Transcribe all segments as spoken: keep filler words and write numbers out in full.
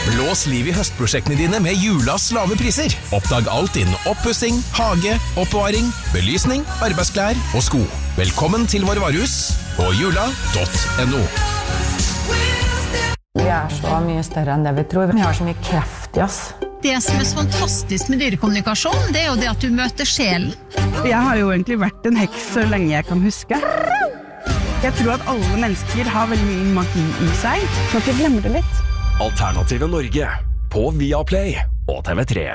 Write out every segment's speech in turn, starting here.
Blås liv i høstprosjektene dine med Julas lave priser. Oppdag alt innen oppussing, hage, oppbevaring, belysning, arbeidsklær og sko. Velkommen til vår varehus på jula punktum no. Vi er så mye større enn det vi tror. Vi har så mye kraft i oss. Det som er så fantastisk med dyrekommunikasjon, det er jo det at du møter sjelen. Jeg har jo egentlig vært en heks så lenge jeg kan huske. Jeg tror at alle mennesker har veldig mye magi i seg, så at vi glemmer det litt. Alternative Norge på Viaplay og T V tre.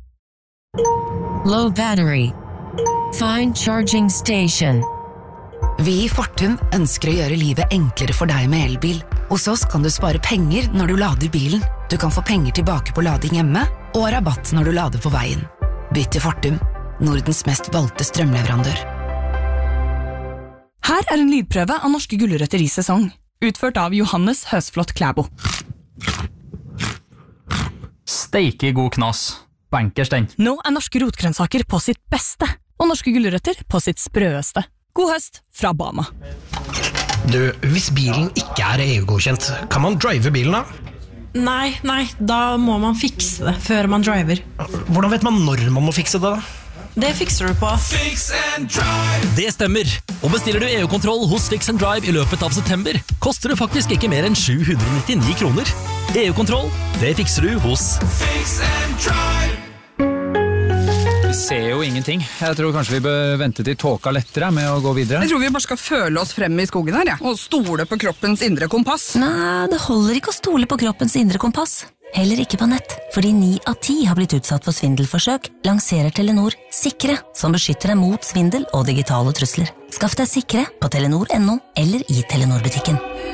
Low battery. Find charging station. Vi i Fortum ønsker å gjøre livet enklere for deg med elbil. Hos oss kan du spare penger når du lader bilen. Du kan få penger tilbake på lading hjemme, og rabatt når du lader på veien. Bytt til Fortum, Nordens mest valgte strømleverandør. Her er en lydprøve av norske gulrøtter i sesong, utført av Johannes Høsflot Klæbo. Steike god knas. Bankers den. Nå er norske rotgrønnsaker på sitt beste, og norske gulrøtter på sitt sprøeste. God høst fra Bama. Du, hvis bilen ikke er E U-godkjent, kan man drive bilen da? Nei, nei, da må man fikse det før man driver. Hvordan vet man når man må fikse det da? Det fikser du på Fix and Drive. Det stemmer. Og bestiller du E U-kontroll hos Fix and Drive i løpet av september, koster det faktisk ikke mer enn sju hundre nittini kroner. E U-kontroll, det fikser du hos Fix and Drive. Vi ser jo ingenting. Jeg tror kanskje vi bør vente til tåka lettere med å gå videre. Jeg tror vi bare skal føle oss frem i skogen her, ja. Og stole på kroppens indre kompass. Nei, det holder ikke å stole på kroppens indre kompass. Heller ikke på nett, fordi ni av ti har blitt utsatt for svindelforsøk, lanserer Telenor Sikre, som beskytter deg mot svindel og digitale trusler. Skaff deg Sikre på telenor punktum no eller i Telenor-butikken.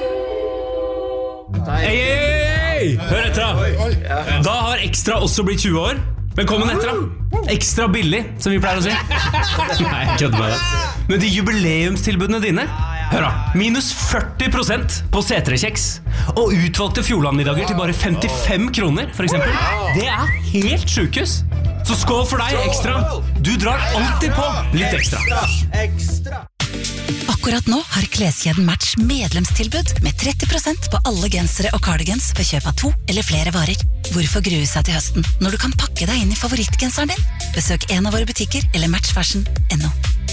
Hei, hei, hei! Hør etter da! Da har Ekstra også blitt tjue år. Velkommen etter da! Ekstra billig, som vi pleier å si. Nei, jeg kødder med det. Men de jubileumstilbudene dine, hør da, minus førti prosent på C tre kjeks, og utvalgte Fjordlandmiddager til bare femtifem kroner, for eksempel. Det er helt sjukehus. Så skål for deg, Ekstra. Du drar alltid på litt ekstra. Ekstra. Akkurat nå har kleskjeden Match medlemstilbud med tretti prosent på alle gensere og cardigans ved kjøp av to eller flere varer. Hvorfor grue seg til høsten når du kan pakke deg inn i favorittgenseren din? Besøk en av våre butikker eller matchfashion punktum no.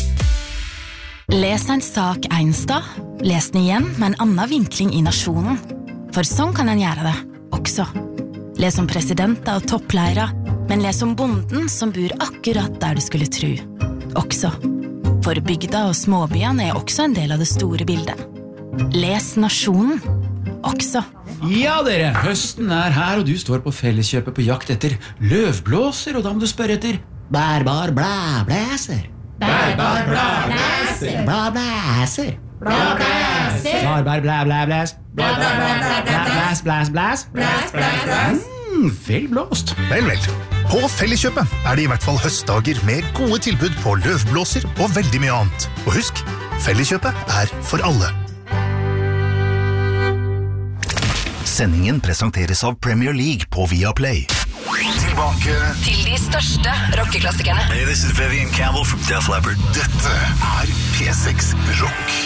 Les en sak en sted, les den igjen med en annen vinkling i nasjonen. For sånn kan en gjøre det, også. Les om presidenter og toppleiere, men les om bonden som bor akkurat der du skulle tro. Også. For bygda og småbyene er også en del av det store bildet. Les nasjonen, også. Ja dere, høsten er her, og du står på felleskjøpet på jakt etter løvblåser, og da må du spørre etter bærbar blæ blæser. Bærbar blæ blæser. Blæ blæser. Blæ blæser. Bærbar blæ blæ blæs. Blæ blæ blæ blæ blæs blæs blæs. Blæs blæs blæs. Mm, vel blåst. Vel vel. På Felleskjøpet er det i hvert fall høstdager med gode tilbud på løvblåser og veldig mye annet. Og husk, Felleskjøpet er for alle. Sendingen presenteres av Premier League på Viaplay. Tilbake til de største rockeklassikerne. Hey, this is Vivian Campbell from Def Leppard. Dette er P seks Rock.